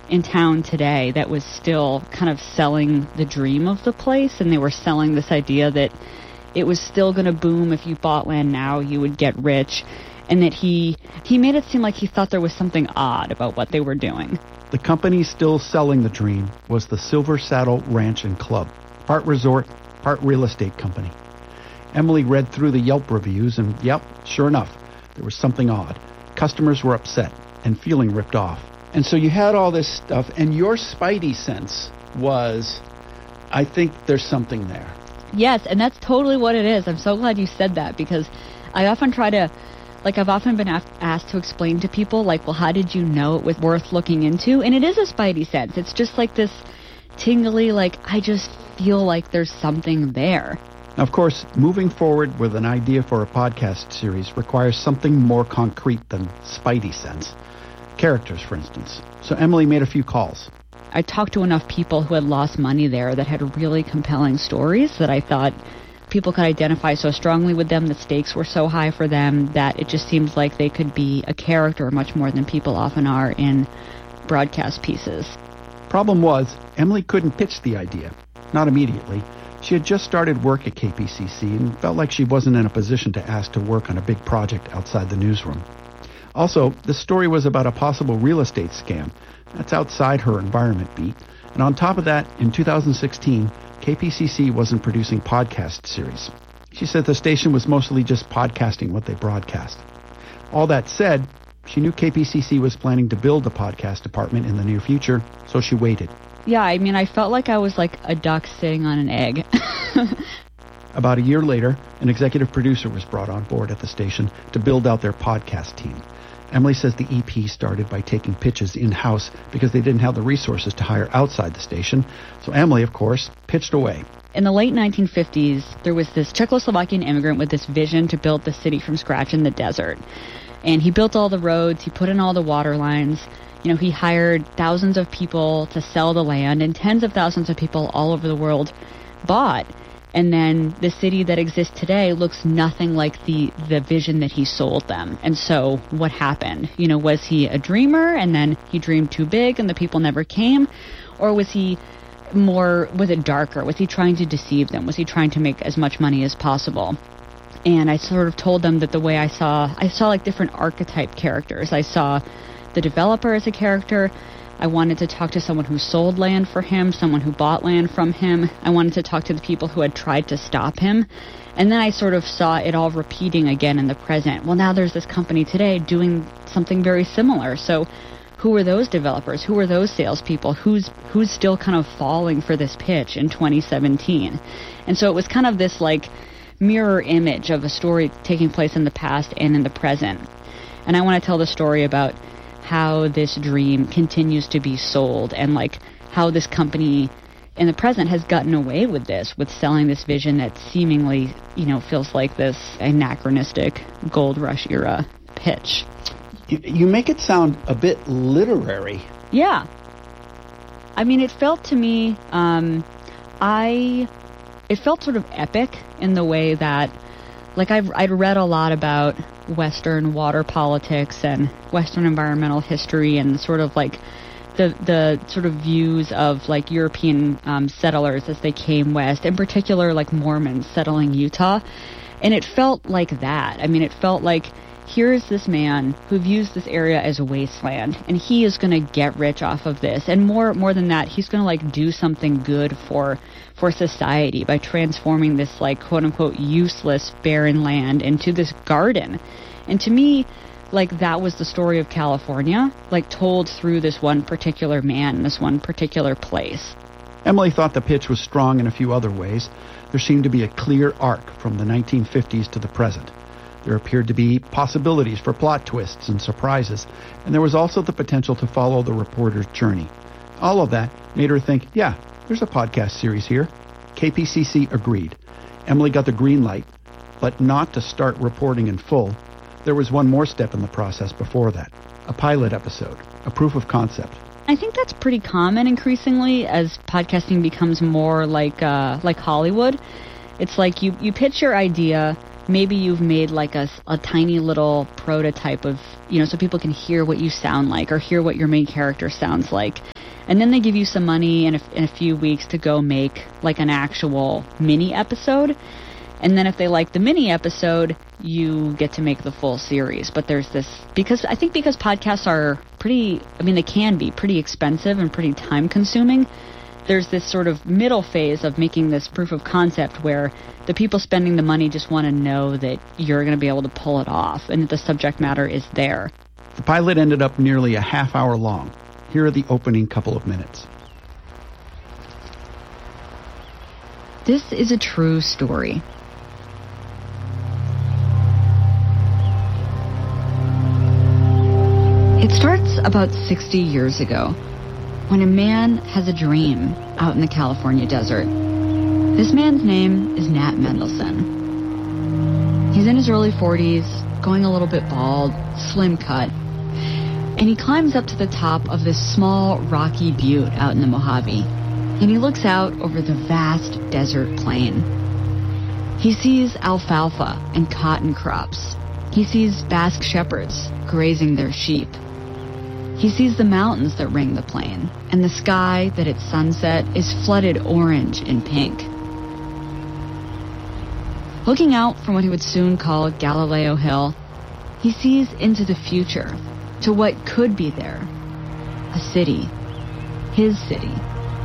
in town today that was still kind of selling the dream of the place, and they were selling this idea that it was still going to boom. If you bought land now, you would get rich, and that he made it seem like he thought there was something odd about what they were doing. The company still selling the dream was the Silver Saddle Ranch and Club, part resort, part real estate company. Emily read through the Yelp reviews, and yep, sure enough, there was something odd. Customers were upset and feeling ripped off. And so you had all this stuff, and your spidey sense was, I think there's something there. Yes, and that's totally what it is. I'm so glad you said that, because I often try to, I've often been asked to explain to people, well, how did you know it was worth looking into? And it is a spidey sense. It's just like this tingly, I just feel like there's something there. Now, of course, moving forward with an idea for a podcast series requires something more concrete than spidey sense. Characters, for instance. So Emily made a few calls. I talked to enough people who had lost money there that had really compelling stories that I thought people could identify so strongly with them. The stakes were so high for them that it just seems like they could be a character much more than people often are in broadcast pieces. Problem was, Emily couldn't pitch the idea. Not immediately. She had just started work at KPCC and felt like she wasn't in a position to ask to work on a big project outside the newsroom. Also, the story was about a possible real estate scam. That's outside her environment beat. And on top of that, in 2016, KPCC wasn't producing podcast series. She said the station was mostly just podcasting what they broadcast. All that said, she knew KPCC was planning to build a podcast department in the near future, so she waited. Yeah, I felt like I was like a duck sitting on an egg. About a year later, an executive producer was brought on board at the station to build out their podcast team. Emily says the EP started by taking pitches in-house because they didn't have the resources to hire outside the station. So Emily, of course, pitched away. In the late 1950s, there was this Czechoslovakian immigrant with this vision to build the city from scratch in the desert. And he built all the roads, he put in all the water lines. He hired thousands of people to sell the land, and tens of thousands of people all over the world bought. And then the city that exists today looks nothing like the vision that he sold them. And so what happened? Was he a dreamer and then he dreamed too big and the people never came? Or was it darker? Was he trying to deceive them? Was he trying to make as much money as possible? And I sort of told them that the way I saw different archetype characters. I saw the developer as a character. I wanted to talk to someone who sold land for him, someone who bought land from him. I wanted to talk to the people who had tried to stop him. And then I sort of saw it all repeating again in the present. Well, now there's this company today doing something very similar. So who are those developers? Who are those salespeople? Who's still kind of falling for this pitch in 2017? And so it was kind of this mirror image of a story taking place in the past and in the present. And I want to tell the story about how this dream continues to be sold and how this company in the present has gotten away with this, with selling this vision that seemingly, feels like this anachronistic gold rush era pitch. You make it sound a bit literary. Yeah. It felt to me, it felt sort of epic in the way that I'd read a lot about Western water politics and Western environmental history and sort of the sort of views of European settlers as they came west, in particular Mormons settling Utah. And it felt like that. It felt like here's this man who views this area as a wasteland, and he is going to get rich off of this. And more than that, he's going to do something good for society by transforming this quote unquote useless barren land into this garden. And to me, that was the story of California, told through this one particular man in this one particular place. Emily thought the pitch was strong in a few other ways. There seemed to be a clear arc from the 1950s to the present. There appeared to be possibilities for plot twists and surprises, and there was also the potential to follow the reporter's journey. All of that made her think, yeah, there's a podcast series here. KPCC agreed. Emily got the green light, but not to start reporting in full. There was one more step in the process before that, a pilot episode, a proof of concept. I think that's pretty common increasingly as podcasting becomes more like Hollywood. It's you pitch your idea. Maybe you've made a tiny little prototype of, so people can hear what you sound like or hear what your main character sounds like. And then they give you some money in a few weeks to go make like an actual mini episode. And then if they like the mini episode, you get to make the full series. But there's this, because podcasts are they can be pretty expensive and pretty time consuming. There's this sort of middle phase of making this proof of concept where the people spending the money just want to know that you're going to be able to pull it off and that the subject matter is there. The pilot ended up nearly a half hour long. Here are the opening couple of minutes. This is a true story. It starts about 60 years ago when a man has a dream out in the California desert. This man's name is Nat Mendelsohn. He's in his early 40s, going a little bit bald, slim cut, and he climbs up to the top of this small rocky butte out in the Mojave, and he looks out over the vast desert plain. He sees alfalfa and cotton crops. He sees Basque shepherds grazing their sheep. He sees the mountains that ring the plain, and the sky that at sunset is flooded orange and pink. Looking out from what he would soon call Galileo Hill, he sees into the future, to what could be there. A city. His city.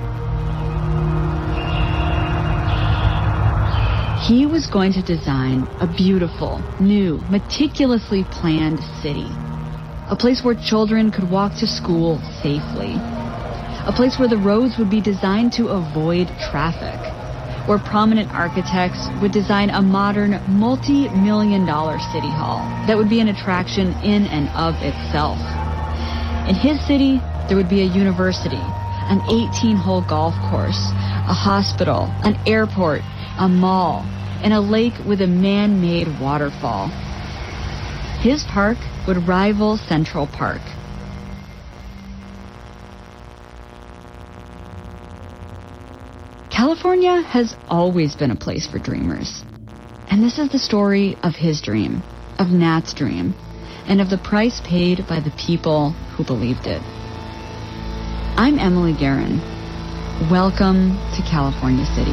He was going to design a beautiful, new, meticulously planned city. A place where children could walk to school safely. A place where the roads would be designed to avoid traffic. Where prominent architects would design a modern, multi-million-dollar city hall that would be an attraction in and of itself. In his city, there would be a university, an 18-hole golf course, a hospital, an airport, a mall, and a lake with a man-made waterfall. His park would rival Central Park. California has always been a place for dreamers. And this is the story of his dream, of Nat's dream, and of the price paid by the people who believed it. I'm Emily Guerin. Welcome to California City.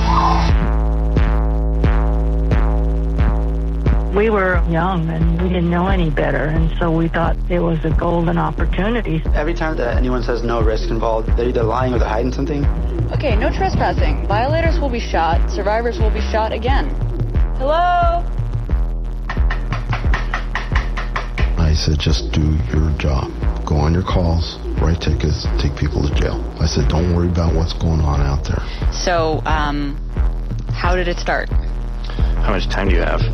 We were young and we didn't know any better, and so we thought it was a golden opportunity. Every time that anyone says no risk involved, they're either lying or they're hiding something. Okay, no trespassing. Violators will be shot. Survivors will be shot again. Hello? I said, just do your job. Go on your calls, write tickets, take people to jail. I said, don't worry about what's going on out there. So, how did it start? How much time do you have?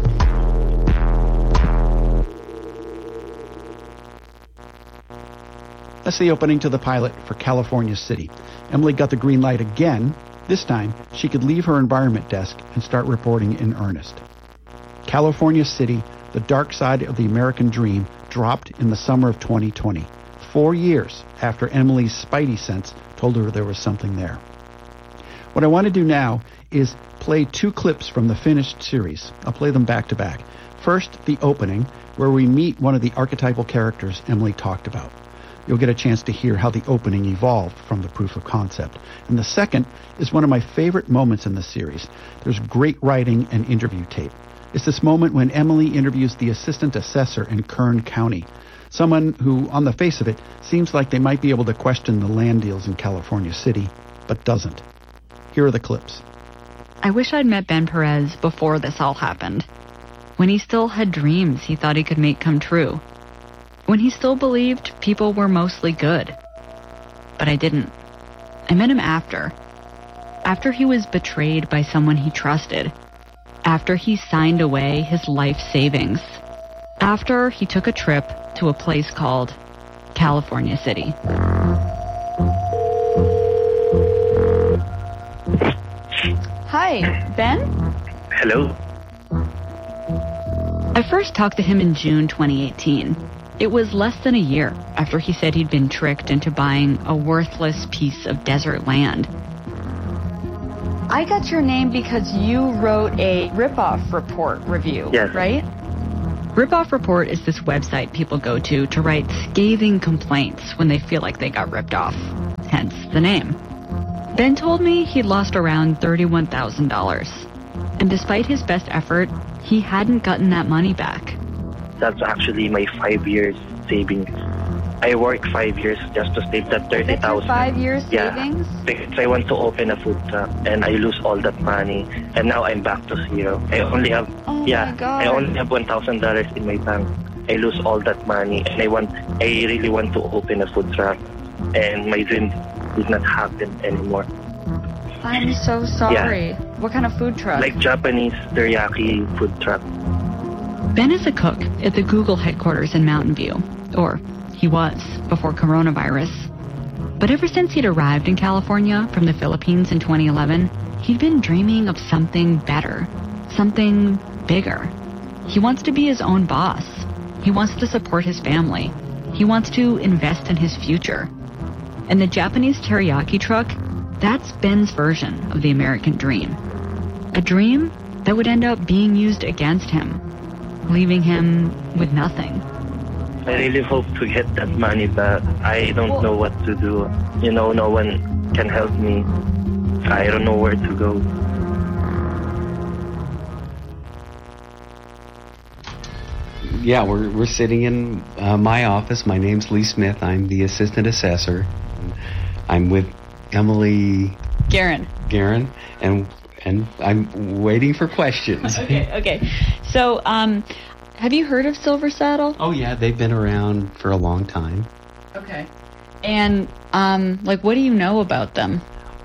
That's the opening to the pilot for California City. Emily got the green light again. This time, she could leave her environment desk and start reporting in earnest. California City, the dark side of the American dream, dropped in the summer of 2020, 4 years after Emily's spidey sense told her there was something there. What I want to do now is play 2 clips from the finished series. I'll play them back to back. First, the opening, where we meet one of the archetypal characters Emily talked about. You'll get a chance to hear how the opening evolved from the proof of concept. And the second is one of my favorite moments in the series. There's great writing and interview tape. It's this moment when Emily interviews the assistant assessor in Kern County, someone who, on the face of it, seems like they might be able to question the land deals in California City, but doesn't. Here are the clips. I wish I'd met Ben Perez before this all happened. When he still had dreams he thought he could make come true. When he still believed people were mostly good. But I didn't. I met him after. After he was betrayed by someone he trusted. After he signed away his life savings. After he took a trip to a place called California City. Hi, Ben? Hello? I first talked to him in June 2018. It was less than a year after he said he'd been tricked into buying a worthless piece of desert land. I got your name because you wrote a Ripoff Report review, yes. Right? Ripoff Report is this website people go to write scathing complaints when they feel like they got ripped off. hence the name. Ben told me he'd lost around $31,000. And despite his best effort, he hadn't gotten that money back. That's actually my 5 years savings. I worked 5 years just to save that 30,000. That's your 5 years savings? Yeah, because I want to open a food truck and I lose all that money. And now I'm back to zero. I only have, my God. I only have $1,000 in my bank. I lose all that money, and I really want to open a food truck, and my dream did not happen anymore. I'm so sorry. Yeah. What kind of food truck? Like Japanese teriyaki food truck. Ben is a cook at the Google headquarters in Mountain View, or he was before coronavirus. But ever since he'd arrived in California from the Philippines in 2011, he'd been dreaming of something better, something bigger. He wants to be his own boss. He wants to support his family. He wants to invest in his future. And the Japanese teriyaki truck, that's Ben's version of the American dream. A dream that would end up being used against him, leaving him with nothing. I really hope to get that money back. I don't know what to do. You know, no one can help me. I don't know where to go. Yeah, we're sitting in my office. My name's Lee Smith. I'm the assistant assessor. I'm with Emily Guerin, and I'm waiting for questions. Okay. So, have you heard of Silver Saddle? Oh yeah, they've been around for a long time. Okay. And what do you know about them?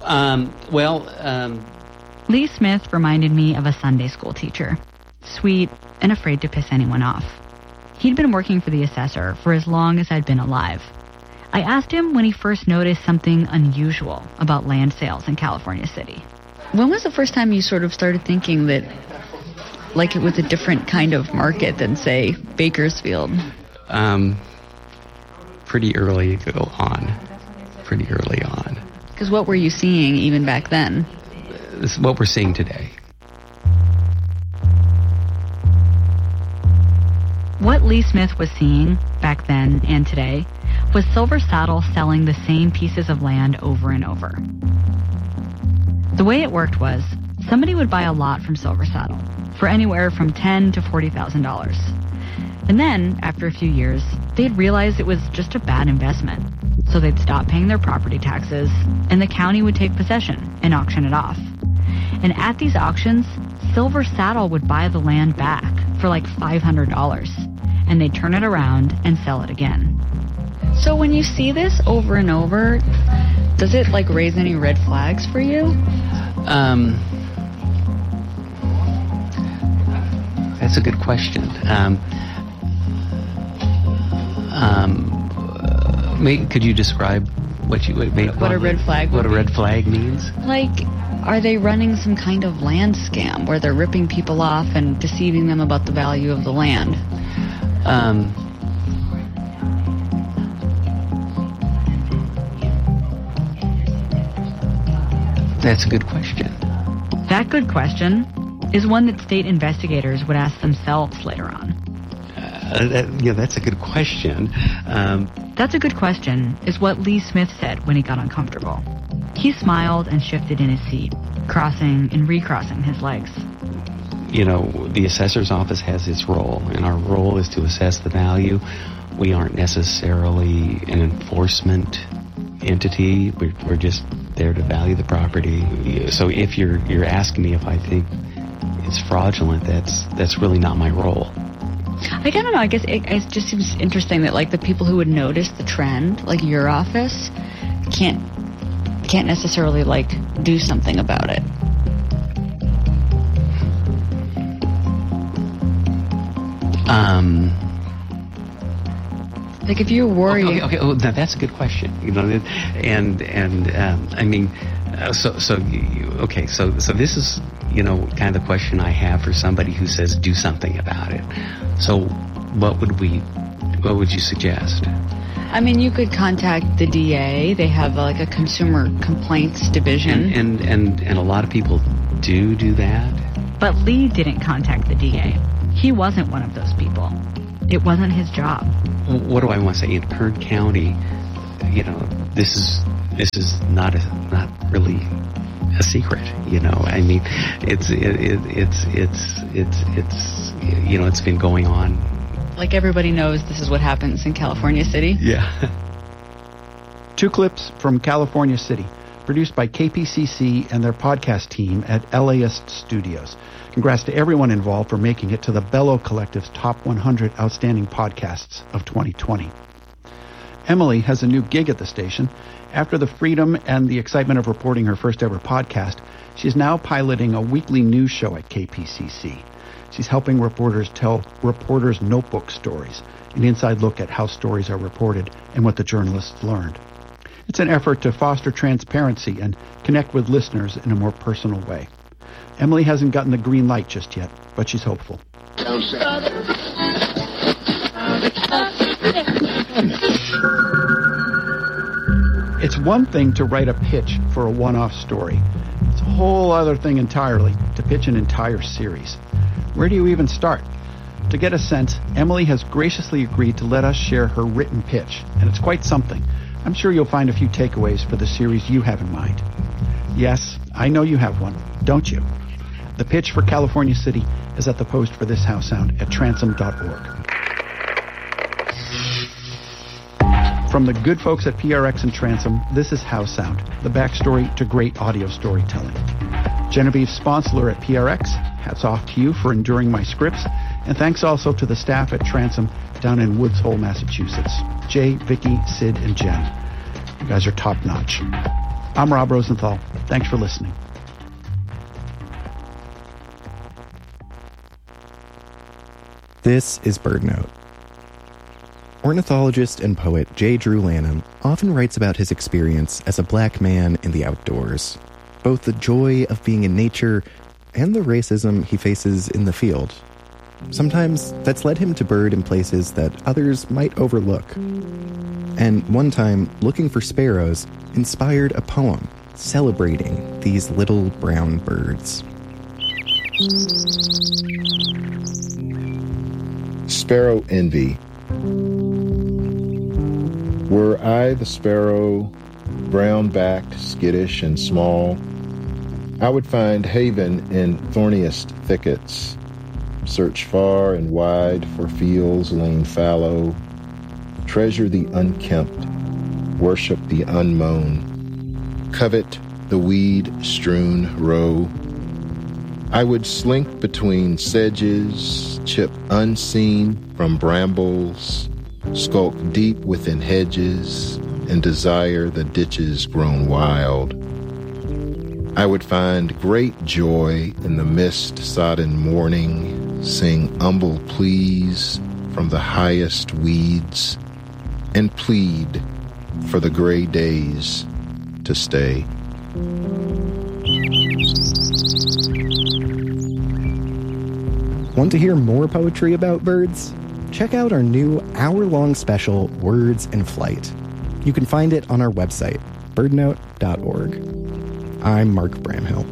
Lee Smith reminded me of a Sunday school teacher, sweet and afraid to piss anyone off. He'd been working for the assessor for as long as I'd been alive. I asked him when he first noticed something unusual about land sales in California City. When was the first time you sort of started thinking that, it was a different kind of market than, say, Bakersfield? Pretty early on. Because what were you seeing even back then? This is what we're seeing today. What Lee Smith was seeing back then and today was Silver Saddle selling the same pieces of land over and over. The way it worked was somebody would buy a lot from Silver Saddle for anywhere from $10,000 to $40,000. And then, after a few years, they'd realize it was just a bad investment. So they'd stop paying their property taxes, and the county would take possession and auction it off. And at these auctions, Silver Saddle would buy the land back for $500, and they'd turn it around and sell it again. So when you see this over and over, does it raise any red flags for you? That's a good question. Could you describe what a red flag would be? What a red flag means? Are they running some kind of land scam where they're ripping people off and deceiving them about the value of the land? That's a good question. That good question is one that state investigators would ask themselves later on. That's a good question. That's a good question is what Lee Smith said when he got uncomfortable. He smiled and shifted in his seat, crossing and recrossing his legs. The assessor's office has its role, and our role is to assess the value. We aren't necessarily an enforcement entity. We're just there to value the property. So if you're asking me if I think it's fraudulent, that's really not my role. I don't know. I guess it just seems interesting that the people who would notice the trend, like your office, can't necessarily do something about it. If you're worried. Okay. Oh, that's a good question. So this is kind of the question I have for somebody who says do something about it. So what would you suggest? You could contact the DA. They have a consumer complaints division. And a lot of people do that. But Lee didn't contact the DA. He wasn't one of those people. It wasn't his job. What do I want to say? In Kern County, this is this is not really a secret, you know. I mean, it's you know, it's been going on. Like everybody knows, this is what happens in California City. Yeah. 2 clips from California City, produced by KPCC and their podcast team at LAist Studios. Congrats to everyone involved for making it to the Bellow Collective's Top 100 Outstanding Podcasts of 2020. Emily has a new gig at the station. After the freedom and the excitement of reporting her first ever podcast, she's now piloting a weekly news show at KPCC. She's helping reporters tell reporters' notebook stories, an inside look at how stories are reported and what the journalists learned. It's an effort to foster transparency and connect with listeners in a more personal way. Emily hasn't gotten the green light just yet, but she's hopeful. It's one thing to write a pitch for a one-off story. It's a whole other thing entirely to pitch an entire series. Where do you even start? To get a sense, Emily has graciously agreed to let us share her written pitch, and it's quite something. I'm sure you'll find a few takeaways for the series you have in mind. Yes, I know you have one, don't you? The pitch for California City is at the post for this house sound at transom.org. From the good folks at PRX and Transom, this is House Sound, the backstory to great audio storytelling. Genevieve Sponsler at PRX, hats off to you for enduring my scripts, and thanks also to the staff at Transom down in Woods Hole, Massachusetts. Jay, Vicky, Sid, and Jen. You guys are top-notch. I'm Rob Rosenthal. Thanks for listening. This is BirdNote. Ornithologist and poet J. Drew Lanham often writes about his experience as a black man in the outdoors, both the joy of being in nature and the racism he faces in the field. Sometimes that's led him to bird in places that others might overlook. And one time, looking for sparrows inspired a poem celebrating these little brown birds. Sparrow Envy. Were I the sparrow, brown-backed, skittish, and small, I would find haven in thorniest thickets, search far and wide for fields lain fallow, treasure the unkempt, worship the unmown, covet the weed-strewn row. I would slink between sedges, chip unseen from brambles, skulk deep within hedges, and desire the ditches grown wild. I would find great joy in the mist-sodden morning, sing humble pleas from the highest weeds, and plead for the gray days to stay. Want to hear more poetry about birds? Check out our new hour-long special, Words in Flight. You can find it on our website, birdnote.org. I'm Mark Bramhill.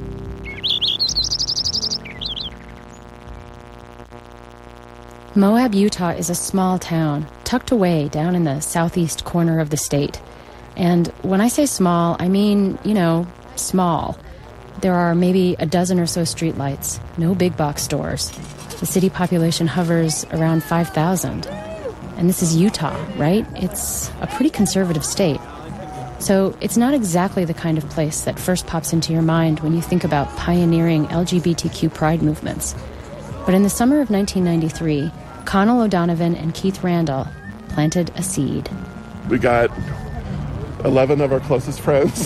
Moab, Utah is a small town, tucked away down in the southeast corner of the state. And when I say small, I mean, small. There are maybe a dozen or so streetlights, no big box stores. The city population hovers around 5,000. And this is Utah, right? It's a pretty conservative state. So it's not exactly the kind of place that first pops into your mind when you think about pioneering LGBTQ pride movements. But in the summer of 1993, Connell O'Donovan and Keith Randall planted a seed. We got 11 of our closest friends.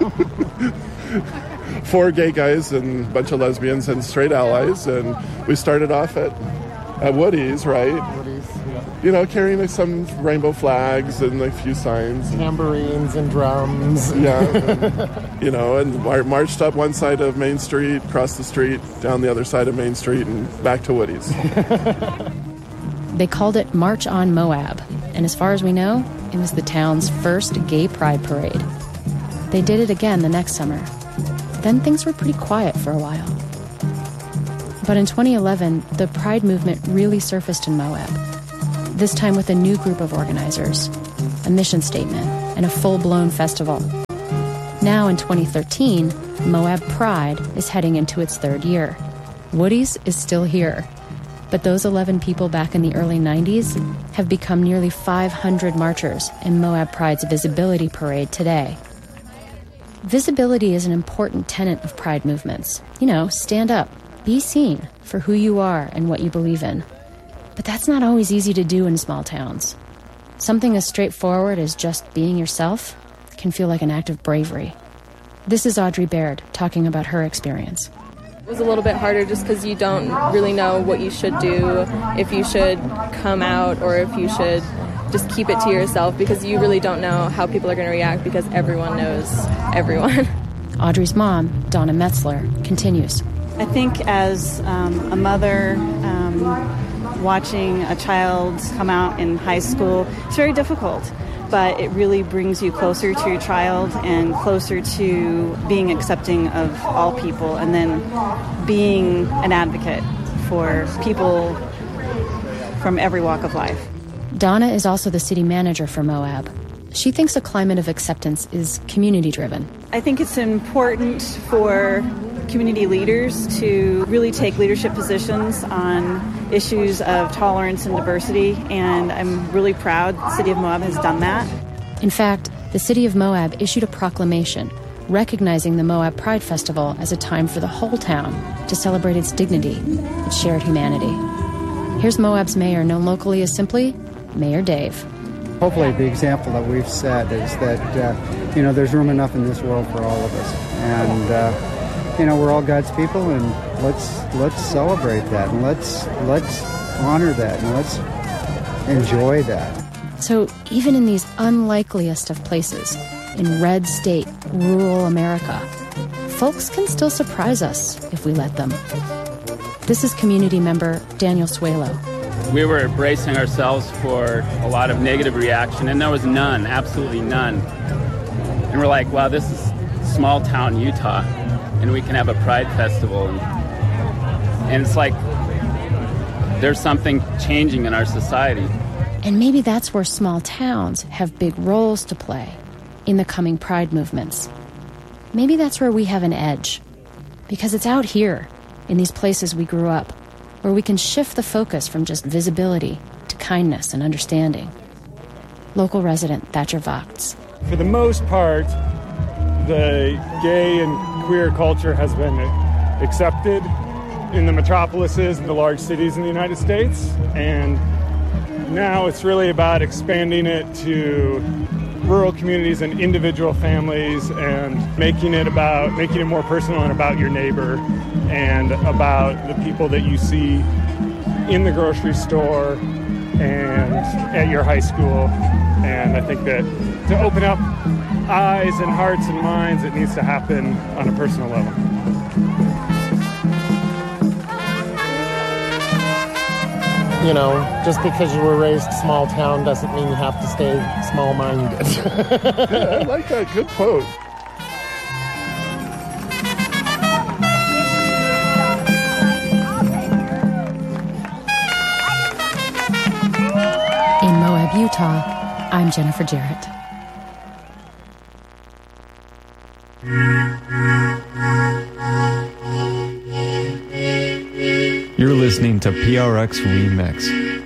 4 gay guys and a bunch of lesbians and straight allies, and we started off at Woody's, right? Woody's, yeah. Carrying some rainbow flags and a few signs. Tambourines and drums. Yeah. And marched up one side of Main Street, across the street, down the other side of Main Street, and back to Woody's. They called it March on Moab, and as far as we know, it was the town's first gay pride parade. They did it again the next summer. Then things were pretty quiet for a while. But in 2011, the pride movement really surfaced in Moab, this time with a new group of organizers, a mission statement, and a full-blown festival. Now in 2013, Moab Pride is heading into its third year. Woody's is still here, but those 11 people back in the early 90s have become nearly 500 marchers in Moab Pride's visibility parade today. Visibility is an important tenet of Pride movements. You know, stand up, be seen for who you are and what you believe in. But that's not always easy to do in small towns. Something as straightforward as just being yourself can feel like an act of bravery. This is Audrey Baird talking about her experience. It was a little bit harder just because you don't really know what you should do, if you should come out or if you should just keep it to yourself, because you really don't know how people are going to react because everyone knows everyone. Audrey's mom, Donna Metzler, continues. I think as a mother, watching a child come out in high school, it's very difficult, but it really brings you closer to your child and closer to being accepting of all people, and then being an advocate for people from every walk of life. Donna is also the city manager for Moab. She thinks a climate of acceptance is community-driven. I think it's important for community leaders to really take leadership positions on issues of tolerance and diversity, and I'm really proud the City of Moab has done that. In fact, the City of Moab issued a proclamation recognizing the Moab Pride Festival as a time for the whole town to celebrate its dignity, its shared humanity. Here's Moab's mayor, known locally as simply Mayor Dave. Hopefully the example that we've set is that, there's room enough in this world for all of us. And, we're all God's people, and let's celebrate that, and let's honor that, and let's enjoy that. So even in these unlikeliest of places, in red state, rural America, folks can still surprise us if we let them. This is community member Daniel Suelo. We were bracing ourselves for a lot of negative reaction, and there was none, absolutely none. And we're like, wow, this is small town Utah, and we can have a Pride Festival. And it's like there's something changing in our society. And maybe that's where small towns have big roles to play in the coming Pride movements. Maybe that's where we have an edge, because it's out here, in these places we grew up, where we can shift the focus from just visibility to kindness and understanding. Local resident Thatcher Vogts. For the most part, the gay and queer culture has been accepted in the metropolises and the large cities in the United States, and now it's really about expanding it to rural communities and individual families, and making it more personal and about your neighbor and about the people that you see in the grocery store and at your high school. And I think that to open up eyes and hearts and minds, it needs to happen on a personal level. Just because you were raised small town doesn't mean you have to stay small-minded. Yeah, I like that. Good quote. In Moab, Utah, I'm Jennifer Jarrett. You're listening to PRX Remix.